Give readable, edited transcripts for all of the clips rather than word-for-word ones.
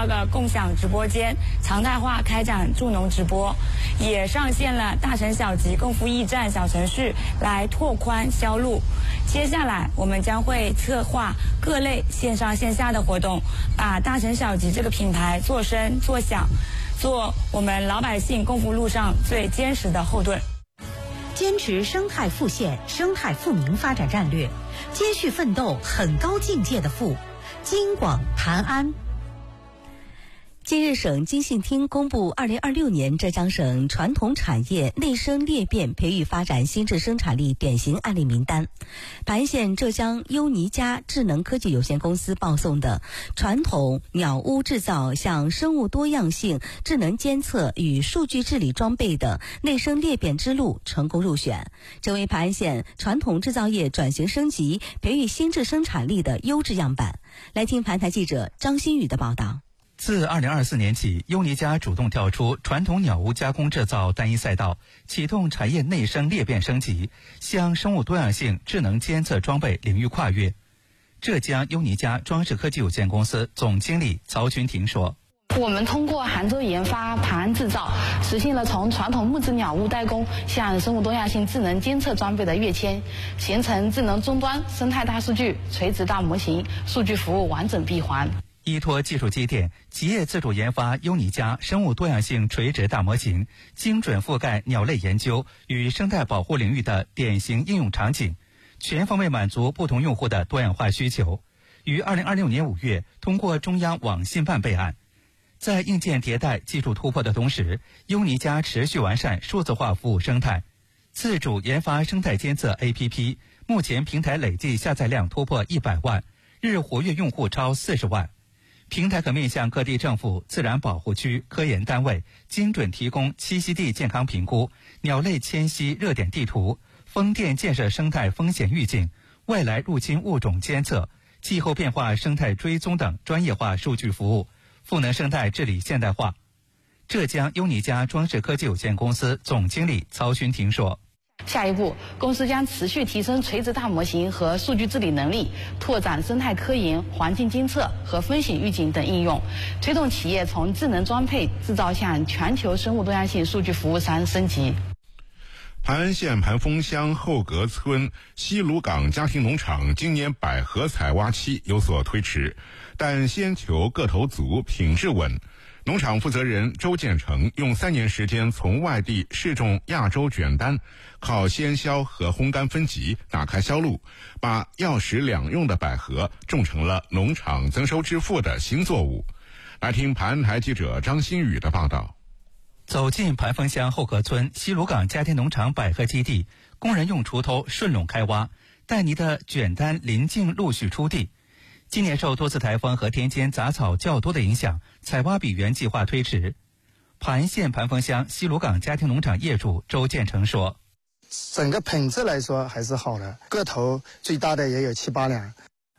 共享直播间，常态化开展助农直播，也上线了大城小级共付驿站小程序来拓宽销路。接下来我们将会策划各类线上线下的活动，把大城小级这个品牌做深做响，做我们老百姓共付路上最坚实的后盾。 坚持生态富县、生态富民发展战略，接续奋斗很高境界的富。京广盘安。近日，省经信厅公布2026年浙江省传统产业内生裂变培育发展新质生产力典型案例名单。盘安县浙江优尼佳智能科技有限公司报送的传统鸟屋制造向生物多样性智能监测与数据治理装备的内生裂变之路成功入选，成为盘安县传统制造业转型升级培育新质生产力的优质样板。来听盘台记者张新宇的报道。 自2024年起，优尼佳主动跳出传统鸟屋加工制造单一赛道，启动产业内生裂变升级，向生物多样性智能监测装备领域跨越。浙江优尼佳装饰科技有限公司总经理曹群婷说：“ 我们通过杭州研发、盘安制造，实现了从传统木质鸟屋代工向生物多样性智能监测装备的跃迁，形成智能终端、生态大数据、垂直大模型、数据服务完整闭环。” 依托技术积淀，企业自主研发优尼佳生物多样性垂直大模型，精准覆盖鸟类研究与生态保护领域的典型应用场景，全方位满足不同用户的多样化需求。于2026年5月通过中央网信办备案。在硬件迭代、技术突破的同时，优尼佳持续完善数字化服务生态，自主研发生态监测 APP， 目前平台累计下载量突破100万，日活跃用户超40万。平台可面向各地政府、自然保护区、科研单位精准提供栖息地健康评估、鸟类迁徙热点地图、风电建设生态风险预警、外来入侵物种监测、气候变化生态追踪等专业化数据服务，赋能生态治理现代化。浙江优尼佳装饰科技有限公司总经理曹群婷说：“ 下一步，公司将持续提升垂直大模型和数据治理能力，拓展生态科研、环境监测和风险预警等应用，推动企业从智能装配制造向全球生物多样性数据服务商升级。” 盘安县盘峰乡后阁村西鲁岗家庭农场今年百合采挖期有所推迟，但先求个头足、品质稳。农场负责人周建成用3年时间从外地试种亚洲卷丹，靠鲜销和烘干分级打开销路，把药食两用的百合种成了农场增收致富的新作物。来听盘安台记者张新宇的报道。 走进盘峰乡后阁村西鲁岗家庭农场百合基地，工人用锄头顺垄开挖，带泥的卷丹临近陆续出地。今年受多次台风和田间杂草较多的影响，采挖比原计划推迟。盘县盘峰乡西鲁岗家庭农场业主周建成说：“ 整个品质来说还是好的，个头最大的也有7、8两。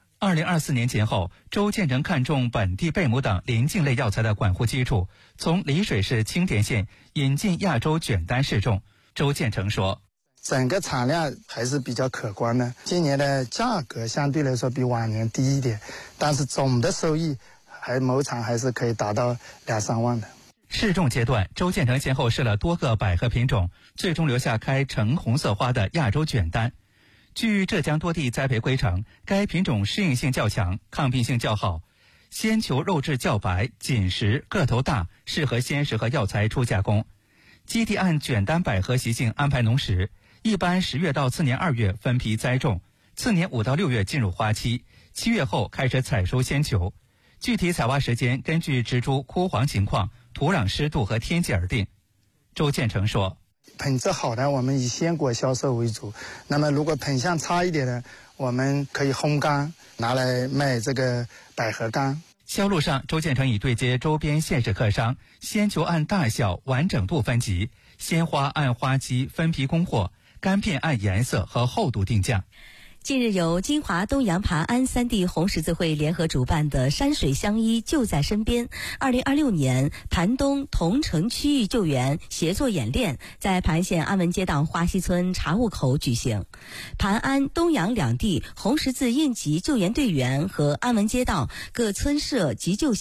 2024年前后，周建成看中本地贝母等临近类药材的管护基础，从丽水市青田县引进亚洲卷丹试种。周建成说：“ 整个产量还是比较可观的，今年的价格相对来说比往年低一点，但是总的收益某场还是可以达到2、3万的。” 试种阶段，周建成先后试了多个百合品种，最终留下开橙红色花的亚洲卷丹。据浙江多地栽培规程，该品种适应性较强，抗病性较好，鲜球肉质较白，紧实，个头大，适合鲜食和药材初加工。基地按卷丹百合习性安排农时，一般10月到次年2月分批栽种，次年5到6月进入花期，7月后开始采收鲜球。具体采挖时间根据植株枯黄情况、土壤湿度和天气而定。周建成说：“ 品质好的我们以鲜果销售为主，那么如果品相差一点的，我们可以烘干拿来卖这个百合干。” 销路上，周建成已对接周边县市客商，鲜球按大小、完整度分级，鲜花按花期分批供货，干片按颜色和厚度定价。 近日，由金华、东阳、盘安3地红十字会联合主办的山水相依就在身边2026年盘东同城区域救援协作演练在盘县安文街道花溪村茶务口举行。盘安、东阳2地红十字应急救援队员和安文街道各村社急救